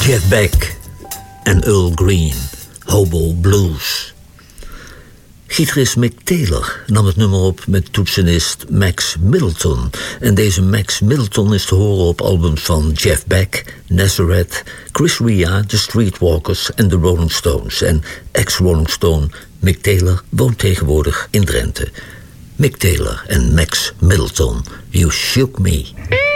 Jeff Beck en Earl Green, Hobo Blues. Gitarist Mick Taylor nam het nummer op met toetsenist Max Middleton. En deze Max Middleton is te horen op albums van Jeff Beck, Nazareth, Chris Rea, The Streetwalkers en The Rolling Stones. En ex-Rolling Stone Mick Taylor woont tegenwoordig in Drenthe. Mick Taylor en Max Middleton, You Shook Me.